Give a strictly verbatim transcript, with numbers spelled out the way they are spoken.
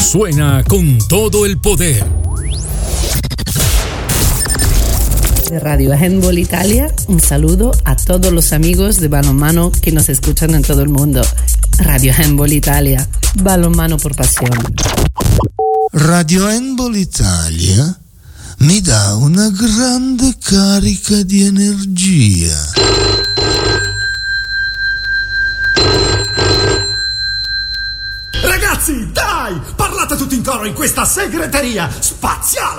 suena con todo el poder. De Radio Handball Italia, un saludo a todos los amigos de balonmano que nos escuchan en todo el mundo. Radio Handball Italia, balonmano por pasión. Radio Handball Italia mi dà una grande carica di energia. Ragazzi, dai! Parlate tutti in coro in questa segreteria spaziale!